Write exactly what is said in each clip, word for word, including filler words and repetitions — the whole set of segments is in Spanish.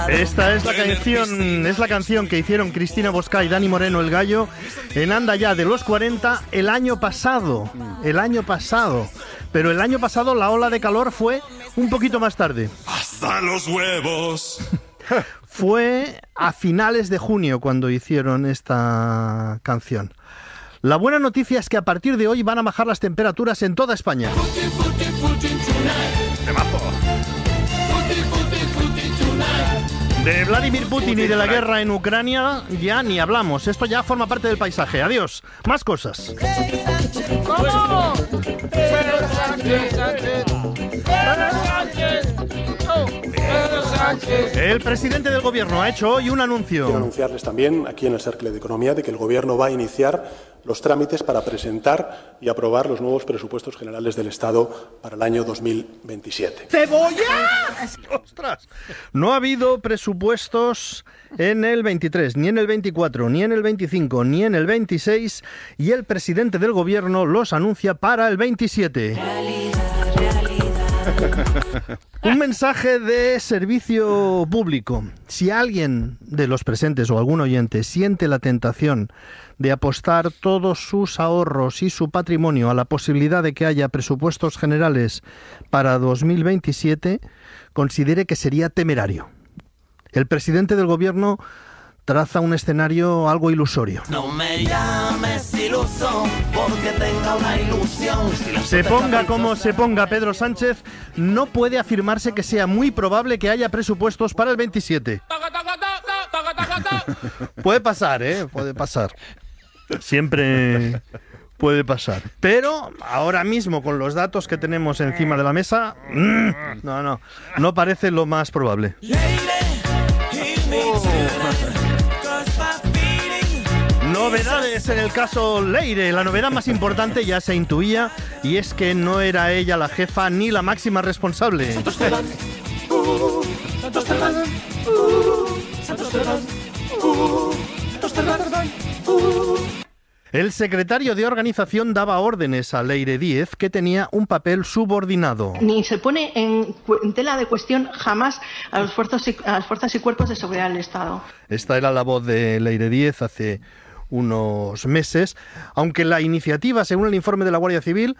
Esta es la canción, es la canción que hicieron Cristina Bosca y Dani Moreno el Gallo en Anda Ya de los cuarenta el año pasado, el año pasado. Pero el año pasado la ola de calor fue un poquito más tarde. ¡Hasta los huevos! Fue a finales de junio cuando hicieron esta canción. La buena noticia es que a partir de hoy van a bajar las temperaturas en toda España. De Vladimir Putin y de la guerra en Ucrania ya ni hablamos. Esto ya forma parte del paisaje. Adiós. Más cosas. ¿Cómo? Pedro Sánchez, Sánchez. Pedro Sánchez. Pedro Sánchez. El presidente del gobierno ha hecho hoy un anuncio. Quiero anunciarles también aquí en el Cercle de Economía de que el gobierno va a iniciar los trámites para presentar y aprobar los nuevos presupuestos generales del Estado para el año dos mil veintisiete. ¡Cebolla! ¡Ostras! No ha habido presupuestos en el veintitrés, ni en el veinticuatro, ni en el veinticinco, ni en el veintiséis, y el presidente del gobierno los anuncia para el veintisiete. Un mensaje de servicio público. Si alguien de los presentes o algún oyente siente la tentación de apostar todos sus ahorros y su patrimonio a la posibilidad de que haya presupuestos generales para dos mil veintisiete, considere que sería temerario. El presidente del gobierno traza un escenario algo ilusorio. No me llames iluso porque tenga una ilusión. Se ponga como se ponga Pedro Sánchez, no puede afirmarse que sea muy probable que haya presupuestos para el veintisiete. Puede pasar, ¿eh? Puede pasar. Siempre puede pasar. Pero ahora mismo, con los datos que tenemos encima de la mesa, mmm, no, no, no parece lo más probable. Novedades en el caso Leire. La novedad más importante ya se intuía, y es que no era ella la jefa ni la máxima responsable. Santos Cerdán. Uh, Santos Cerdán. Uh, Santos Cerdán. Uh, Santos Cerdán. Uh. El secretario de organización daba órdenes a Leire Díez, que tenía un papel subordinado. Ni se pone en, en tela de cuestión jamás a, los fuerzas y, a las fuerzas y cuerpos de seguridad del Estado. Esta era la voz de Leire Díez hace unos meses, aunque la iniciativa, según el informe de la Guardia Civil,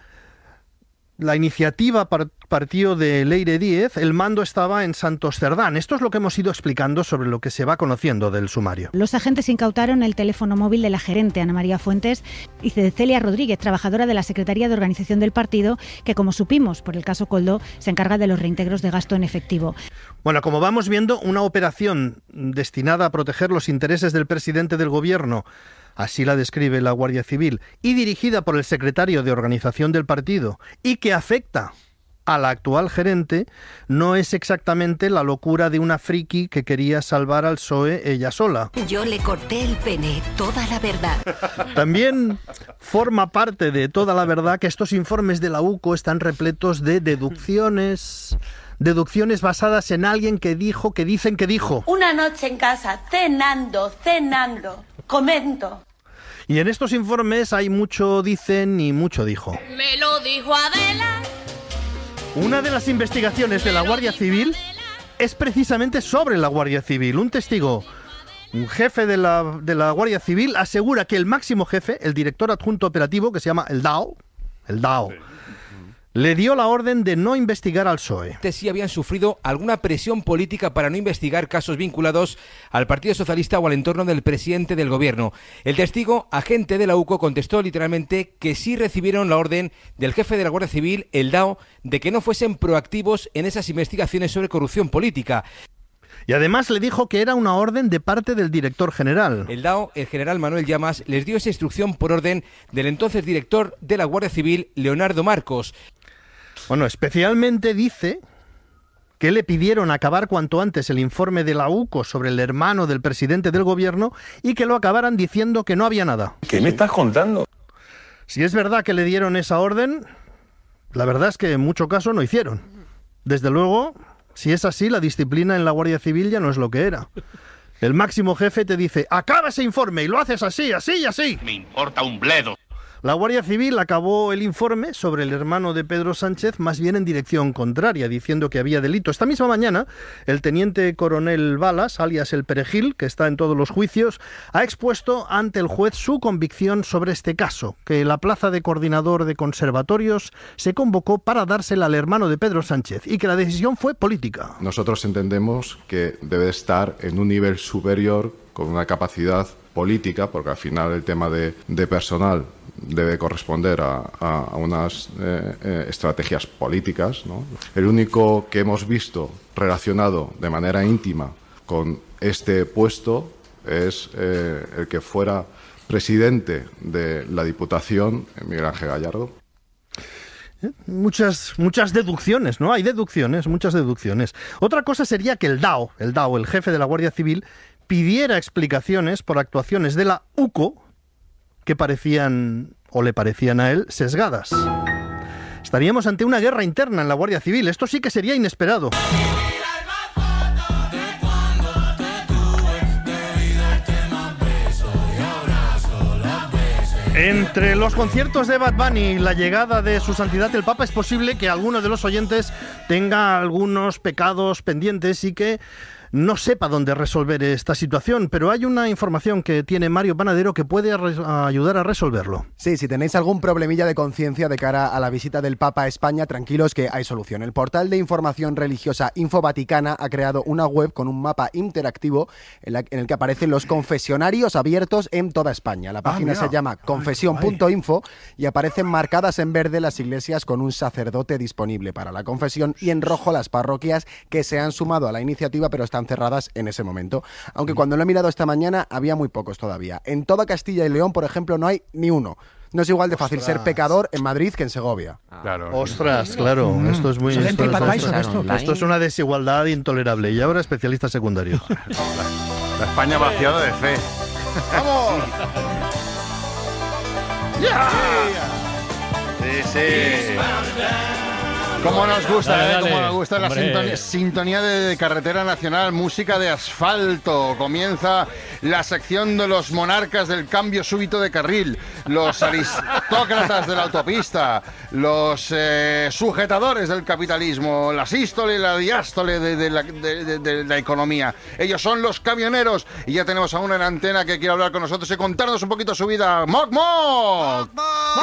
la iniciativa partió de Leire Díez, el mando estaba en Santos Cerdán. Esto es lo que hemos ido explicando sobre lo que se va conociendo del sumario. Los agentes incautaron el teléfono móvil de la gerente Ana María Fuentes y de Celia Rodríguez, trabajadora de la Secretaría de Organización del partido, que, como supimos por el caso Koldo, se encarga de los reintegros de gasto en efectivo. Bueno, como vamos viendo, una operación destinada a proteger los intereses del presidente del gobierno, así la describe la Guardia Civil, y dirigida por el secretario de Organización del partido, y que afecta a la actual gerente, no es exactamente la locura de una friki que quería salvar al P S O E ella sola. Yo le corté el pene, toda la verdad. También forma parte de toda la verdad que estos informes de la U C O están repletos de deducciones... Deducciones basadas en alguien que dijo, que dicen que dijo. Una noche en casa, cenando, cenando, comento. Y en estos informes hay mucho dicen y mucho dijo. Me lo dijo Adela. Una de las investigaciones de la Guardia Civil es precisamente sobre la Guardia Civil. Un testigo, un jefe de la, de la Guardia Civil, asegura que el máximo jefe, el director adjunto operativo, que se llama el D A O, el D A O, le dio la orden de no investigar al P S O E. Si habían sufrido alguna presión política para no investigar casos vinculados al Partido Socialista o al entorno del presidente del gobierno. El testigo, agente de la U C O, contestó literalmente que sí recibieron la orden del jefe de la Guardia Civil, el D A O, de que no fuesen proactivos en esas investigaciones sobre corrupción política. Y además le dijo que era una orden de parte del director general. El D A O, el general Manuel Llamas, les dio esa instrucción por orden del entonces director de la Guardia Civil, Leonardo Marcos. Bueno, especialmente dice que le pidieron acabar cuanto antes el informe de la U C O sobre el hermano del presidente del gobierno y que lo acabaran diciendo que no había nada. ¿Qué me estás contando? Si es verdad que le dieron esa orden, la verdad es que en mucho caso no hicieron. Desde luego, si es así, la disciplina en la Guardia Civil ya no es lo que era. El máximo jefe te dice, acaba ese informe, y lo haces así, así y así. Me importa un bledo. La Guardia Civil acabó el informe sobre el hermano de Pedro Sánchez más bien en dirección contraria, diciendo que había delito. Esta misma mañana, el teniente coronel Balas, alias el Perejil, que está en todos los juicios, ha expuesto ante el juez su convicción sobre este caso, que la plaza de coordinador de conservatorios se convocó para dársela al hermano de Pedro Sánchez y que la decisión fue política. Nosotros entendemos que debe estar en un nivel superior con una capacidad política, porque al final el tema de, de personal debe corresponder a, a, a unas eh, eh, estrategias políticas, ¿no? El único que hemos visto relacionado de manera íntima con este puesto es eh, el que fuera presidente de la Diputación, Miguel Ángel Gallardo. Muchas, muchas deducciones, ¿no? Hay deducciones, muchas deducciones. Otra cosa sería que el DAO, el DAO, el jefe de la Guardia Civil, pidiera explicaciones por actuaciones de la U C O que parecían, o le parecían a él, sesgadas. Estaríamos ante una guerra interna en la Guardia Civil. Esto sí que sería inesperado. Entre los conciertos de Bad Bunny y la llegada de su santidad el Papa, es posible que alguno de los oyentes tenga algunos pecados pendientes y que no sepa dónde resolver esta situación, pero hay una información que tiene Mario Panadero que puede ayudar a resolverlo. Sí, si tenéis algún problemilla de conciencia de cara a la visita del Papa a España, tranquilos que hay solución. El portal de información religiosa Info Vaticana ha creado una web con un mapa interactivo en, la, en el que aparecen los confesionarios abiertos en toda España. La página ah, se llama confesión punto info y aparecen marcadas en verde las iglesias con un sacerdote disponible para la confesión y en rojo las parroquias que se han sumado a la iniciativa pero están cerradas en ese momento. Aunque cuando lo he mirado esta mañana había muy pocos todavía. En toda Castilla y León, por ejemplo, no hay ni uno. No es igual de fácil Ostras. ser pecador en Madrid que en Segovia. Ah. Claro. Ostras, claro. Mm. Esto es muy... Esto, esto, esto, esto, esto es una desigualdad intolerable. Y ahora especialista secundario. La, la España vaciada de fe. ¡Vamos! ¡Ya! Sí, sí. Cómo nos gusta, dale, ¿eh? Dale. Cómo nos gusta la sintonía, sintonía de carretera nacional, música de asfalto. Comienza la sección de los monarcas del cambio súbito de carril, los aristócratas de la autopista, los eh, sujetadores del capitalismo, la sístole y la diástole de, de, la, de, de, de la economía. Ellos son los camioneros y ya tenemos a uno en antena que quiere hablar con nosotros y contarnos un poquito su vida. ¡Moc, moc!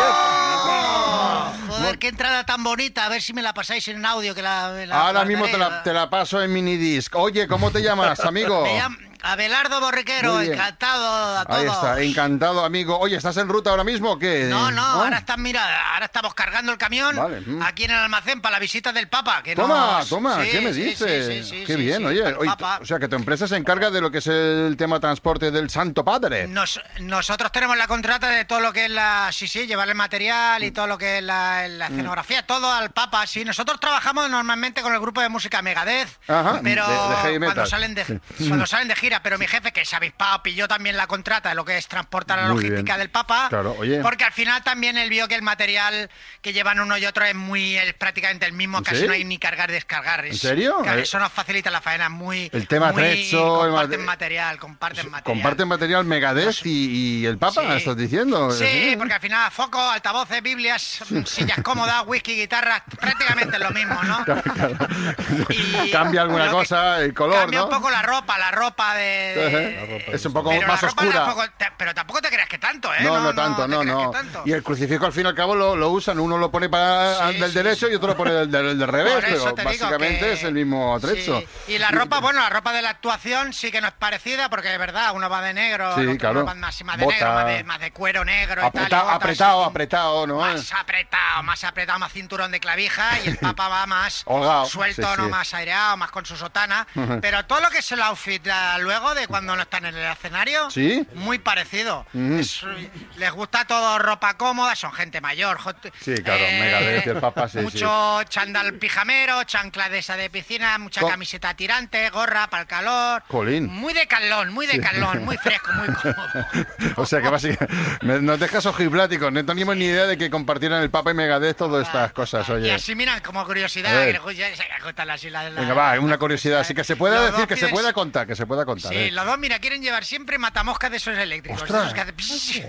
Joder, qué entrada tan bonita, a ver si me la pasáis en audio que la, la ahora mismo te la, te la paso en minidisc. Oye, ¿cómo te llamas, amigo? Me llamo Abelardo Borriquero, encantado a todos. Ahí está, encantado, amigo. Oye, ¿estás en ruta ahora mismo o qué? No, no, ¿no? ahora están, mira, ahora estamos cargando el camión vale. mm. aquí en el almacén para la visita del Papa. Que toma, nos... toma, sí, ¿qué me sí, dices? Sí, sí, sí, qué sí, bien, sí, oye. oye Papa. O sea, que tu empresa se encarga de lo que es el tema transporte del Santo Padre. Nos, nosotros tenemos la contrata de todo lo que es la... Sí, sí, llevar el material y todo lo que es la, la escenografía, mm. todo al Papa. Sí, nosotros trabajamos normalmente con el grupo de música Megadeth, Ajá, pero de, de heavy metal. Cuando, salen de, sí. cuando salen de gira, pero mi jefe, que es avispado, pilló también la contrata de lo que es transportar la Muy logística bien. del Papa, claro, oye. porque al final también él vio que el material que llevan uno y otro es muy es prácticamente el mismo, casi ¿Sí? no hay ni cargar descargar. Es, ¿En serio? Claro, eso nos facilita la faena, muy el tema muy, Trezzo, comparten el material, comparten material. Comparten material Megadeth y, y el Papa, sí. ¿estás diciendo? Sí, ¿sí? Porque al final foco, altavoces, biblias, sillas cómodas, whisky, guitarras, prácticamente lo mismo, ¿no? Claro, claro. Y cambia alguna cosa, el color, cambia ¿no? un poco la ropa, la ropa de... de... La ropa es un poco pero más oscura. Tampoco, te, pero tampoco te creas que tanto, ¿eh? No, no, no tanto, no, no. no. Tanto. Y el crucifijo al fin y al cabo lo, lo usan, uno lo pone para sí, del sí, derecho sí. y otro lo pone del, del, del revés, pero básicamente que... es el mismo atrezo. Sí. Y la ropa, bueno, la ropa de la actuación sí que no es parecida, porque de verdad uno va de negro, sí, otro claro. va más, más de Bota. negro, más de, más de cuero negro apretado, y tal. Y apretado, así, apretado, ¿no? Más apretado, más apretado, más cinturón de clavija, y el Papa va más Holgado. suelto, sí, no sí. más aireado, más con su sotana. Pero todo lo que es el outfit luego de cuando no están en el escenario, ¿sí? muy parecido. Mm. Es, les gusta todo ropa cómoda, son gente mayor. Sí, claro, eh, Megadeth y el Papa, sí, mucho sí. chándal pijamero, chancla de esa de piscina, mucha Con... camiseta tirante, gorra para el calor. Colín. Muy de calón, muy de sí. calón, muy fresco, muy cómodo. O sea que básicamente nos dejas ojipláticos, no teníamos ni idea de que compartieran el Papa y Megadeth todas estas cosas, oye. Y así miran como curiosidad, que les gusta así la, la, venga, va, una curiosidad, así que se pueda decir, que se pueda contar, que se pueda contar. contar. Sí, ¿eh? los dos, mira, quieren llevar siempre matamoscas de esos eléctricos. ¡Ostras! Esos que hacen psh,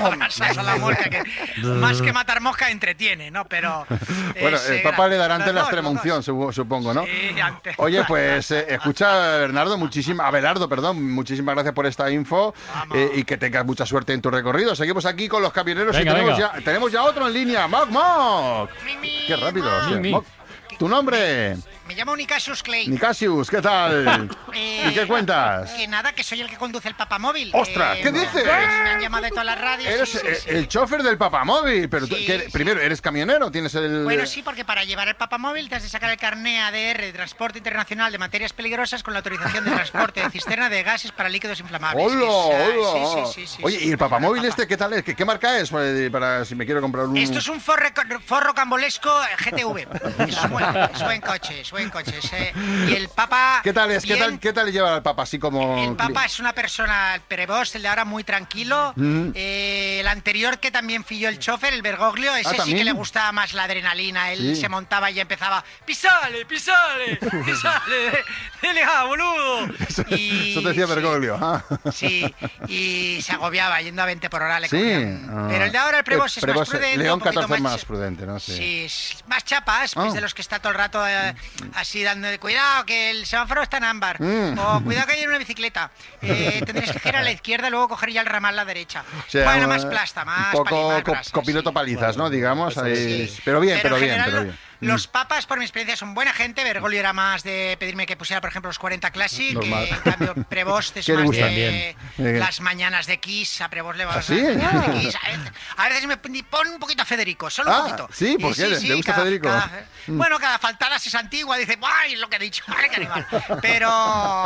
a la mosca, que más que matar mosca entretiene, ¿no? Pero bueno, es, el eh, papá le dará antes los la dos, extrema los unción, dos. supo- supongo, ¿no? Sí, antes. Oye, pues eh, escucha, Bernardo, muchísimas, Abelardo, perdón, muchísimas gracias por esta info eh, y que tengas mucha suerte en tu recorrido. Seguimos aquí con los camioneros Venga, y tenemos venga. ya, tenemos ya otro en línea. ¡Moc, Moc! ¡Qué rápido! hostia. Mi, mi. Moc, ¿tu nombre? Me llamo Nicasius Clay. Nicasius, ¿qué tal? Eh, ¿Y qué cuentas? Que nada, que soy el que conduce el papamóvil. ¡Ostras! Eh, ¿Qué dices? Me han llamado de todas las radios. Eres sí, sí, eh, sí. el chofer del papamóvil, pero tú- Sí, que- sí. primero, ¿eres camionero? ¿Tienes el...? Bueno, sí, porque para llevar el papamóvil te has de sacar el carné A D R de Transporte Internacional de Materias Peligrosas con la autorización de transporte de cisterna de gases para líquidos inflamables. ¡Hola! Que es, ah, hola. sí, sí, sí, sí, Oye, sí, ¿y el papamóvil este qué tal es? ¿Qué, qué marca es? Para, para si me quiero comprar un... Esto es un forre- forro cambolesco G T V. Es buen, es buen coche, es buen coche. es, eh, Y el Papa... ¿Qué tal es? ¿Qué bien. tal, ¿Qué tal le lleva al Papa? Así como... El Papa es una persona, el prebost, el de ahora, muy tranquilo. Mm. Eh, el anterior, que también fui yo el chofer, el Bergoglio, ese Ah, sí ¿también? que le gustaba más la adrenalina. Él Sí. se montaba y ya empezaba, ¡pisale, pisale, pisale! ¡Dele, ah, boludo! Y, Eso te decía sí, Bergoglio. ah. Sí, y se agobiaba yendo a veinte por hora. Le Sí. cogían. ah. Pero el de ahora, el prebost, Eh, es Prevost, más prudente. León un poquito catorce más, más prudente, ¿no? Sí. Sí, es más chapas, pues Ah. de los que está todo el rato eh, así dando de cuidado, que el semáforo está en ámbar. Mm. O cuidado que hay una bicicleta. Eh, tendréis que girar a la izquierda y luego coger ya el ramal a la derecha. O sea, bueno, un- más plasta, más Un poco pali, más co- brasa, copiloto sí. palizas, ¿no? Digamos. ahí- Sí. Pero bien, pero, en bien, general, pero bien. Los papas, por mi experiencia, son buena gente. Bergoglio era más de pedirme que pusiera, por ejemplo, los cuarenta Classic. Normal. Que, en cambio, Prevost es ¿Qué le más gusta? de Bien. Bien. las mañanas de Kiss. A Prevost le va ¿Ah, a sí? las mañanas de Kiss. A veces, a veces me pon un poquito a Federico, solo un Ah, poquito. sí, ¿por Y qué? ¿Le- le gusta cada- Federico? cada- Mm. bueno, cada faltada si es antigua, dice, ¡ay, lo que he dicho! ¡Ay, qué animal! Pero,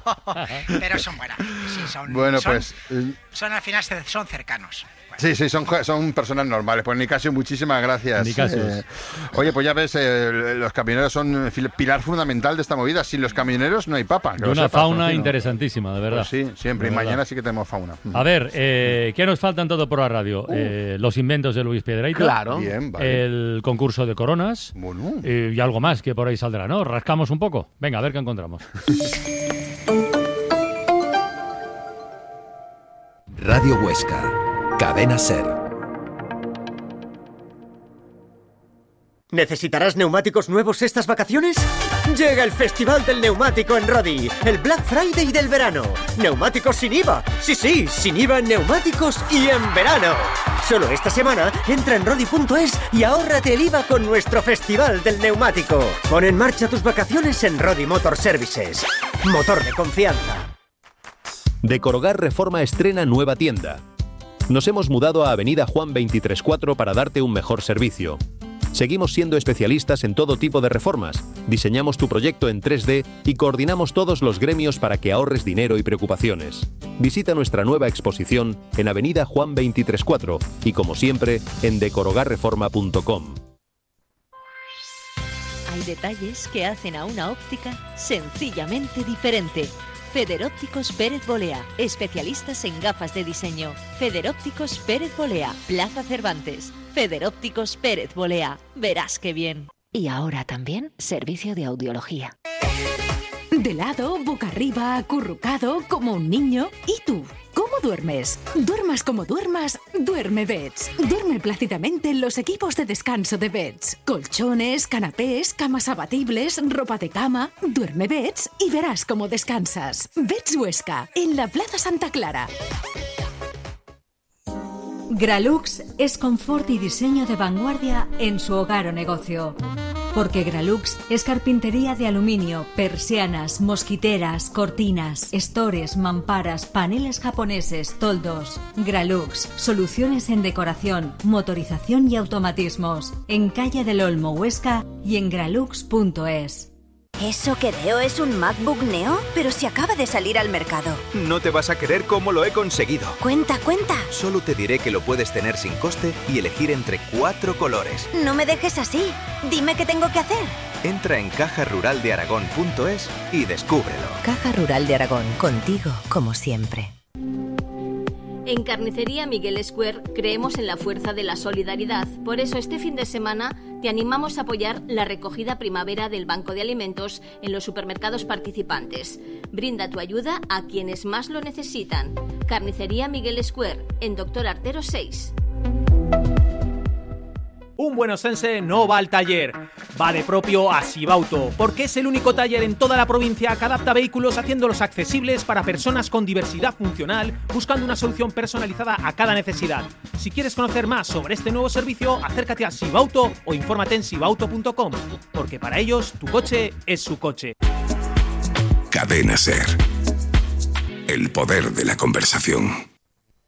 pero son buenas. Sí, son, Bueno, son- pues... eh, son al final son cercanos. Sí, sí, son, son personas normales. Pues Nicasio, muchísimas gracias. Nicasios. Eh, oye, pues ya ves, eh, los camioneros son fil- pilar fundamental de esta movida. Sin los camioneros no hay papa. que Y lo una sepas, fauna Rocino. interesantísima, de verdad. Pues sí, siempre. De Y verdad. mañana sí que tenemos fauna. A ver, eh, ¿qué nos falta en todo por la radio? Eh, los inventos de Luis Piedrahita. Claro. Bien, vale. El concurso de coronas. Bueno. eh, y algo más que por ahí saldrá, ¿no? Rascamos un poco. Venga, a ver qué encontramos. Radio Huesca, Cadena Ser. ¿Necesitarás neumáticos nuevos estas vacaciones? Llega el Festival del Neumático en Rodi, el Black Friday del verano. Neumáticos sin I V A. Sí, sí, sin I V A en neumáticos y en verano. Solo esta semana entra en rodi punto es y ahórrate el I V A con nuestro Festival del Neumático. Pon en marcha tus vacaciones en Rodi Motor Services. Motor de confianza. Decorogar Reforma estrena nueva tienda. Nos hemos mudado a Avenida Juan veintitrés cuatro para darte un mejor servicio. Seguimos siendo especialistas en todo tipo de reformas, diseñamos tu proyecto en tres D y coordinamos todos los gremios para que ahorres dinero y preocupaciones. Visita nuestra nueva exposición en Avenida Juan veintitrés cuatro y, como siempre, en decorogar reforma punto com. Hay detalles que hacen a una óptica sencillamente diferente. Federópticos Pérez Bolea, especialistas en gafas de diseño. Federópticos Pérez Bolea, Plaza Cervantes. Federópticos Pérez Bolea, verás qué bien. Y ahora también servicio de audiología. De lado, boca arriba, acurrucado, como un niño. ¿Y tú? ¿Cómo duermes? Duermas como duermas, duerme Beds. Duerme plácidamente en los equipos de descanso de Beds. Colchones, canapés, camas abatibles, ropa de cama. Duerme Beds y verás cómo descansas. Beds Huesca, en la Plaza Santa Clara. Gralux es confort y diseño de vanguardia en su hogar o negocio. Porque Gralux es carpintería de aluminio, persianas, mosquiteras, cortinas, estores, mamparas, paneles japoneses, toldos. Gralux, soluciones en decoración, motorización y automatismos. En Calle del Olmo, Huesca y en gralux punto es. ¿Eso que veo es un MacBook Neo? Pero si acaba de salir al mercado. No te vas a creer cómo lo he conseguido. Cuenta, cuenta. Solo te diré que lo puedes tener sin coste y elegir entre cuatro colores. No me dejes así. Dime qué tengo que hacer. Entra en caja rural de aragón punto es y descúbrelo. Caja Rural de Aragón, contigo como siempre. En Carnicería Miguel Square creemos en la fuerza de la solidaridad. Por eso este fin de semana te animamos a apoyar la recogida primavera del Banco de Alimentos en los supermercados participantes. Brinda tu ayuda a quienes más lo necesitan. Carnicería Miguel Square, en Doctor Artero seis. Un buen osense no va al taller, va de propio a Sibauto, porque es el único taller en toda la provincia que adapta vehículos haciéndolos accesibles para personas con diversidad funcional, buscando una solución personalizada a cada necesidad. Si quieres conocer más sobre este nuevo servicio, acércate a Sibauto o infórmate en sibauto punto com, porque para ellos tu coche es su coche. Cadena SER. El poder de la conversación.